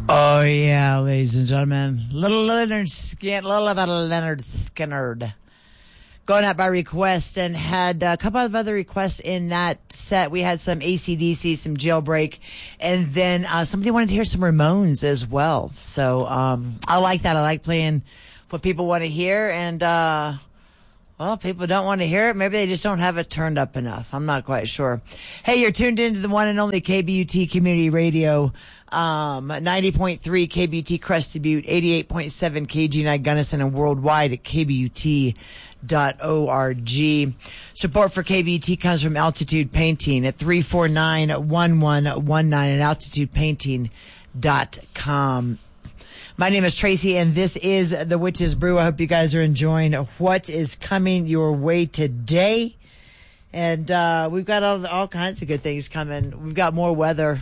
Oh, yeah, ladies and gentlemen. Little Leonard Skinner. Going out by request, and had a couple of other requests in that set. We had some AC/DC, some Jailbreak, and then somebody wanted to hear some Ramones as well. So I like that. I like playing what people want to hear, and well, if people don't want to hear it, maybe they just don't have it turned up enough. I'm not quite sure. Hey, you're tuned into the one and only KBUT Community Radio, 90.3 KBUT Crested Butte, 88.7 KG9 Gunnison, and worldwide at KBUT.org. Support for KBUT comes from Altitude Painting at 349-1119 at altitudepainting.com. My name is Tracy, and this is The Witch's Brew. I hope you guys are enjoying what is coming your way today. And we've got all kinds of good things coming. We've got more weather.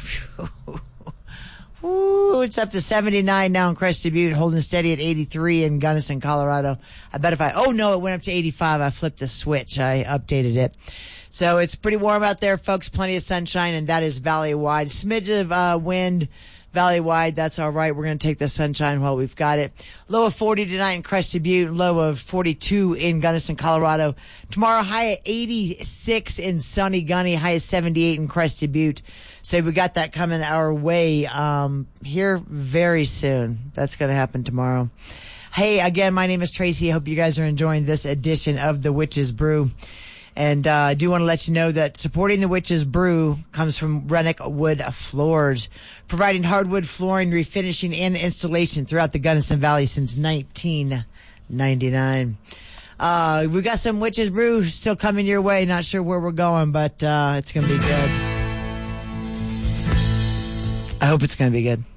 Ooh, it's up to 79 now in Crested Butte, holding steady at 83 in Gunnison, Colorado. I bet it went up to 85. I flipped the switch. I updated it. So it's pretty warm out there, folks. Plenty of sunshine, and that is valley-wide. Smidge of wind. Valley-wide, that's all right. We're going to take the sunshine while we've got it. Low of 40 tonight in Crested Butte, low of 42 in Gunnison, Colorado. Tomorrow, high at 86 in sunny Gunny, high at 78 in Crested Butte. So we got that coming our way here very soon. That's going to happen tomorrow. Hey, again, my name is Tracy. I hope you guys are enjoying this edition of The Witch's Brew. And I do want to let you know that supporting The Witch's Brew comes from Rennick Wood Floors, providing hardwood flooring, refinishing, and installation throughout the Gunnison Valley since 1999. We got some Witch's Brew still coming your way. Not sure where we're going, but it's going to be good. I hope it's going to be good.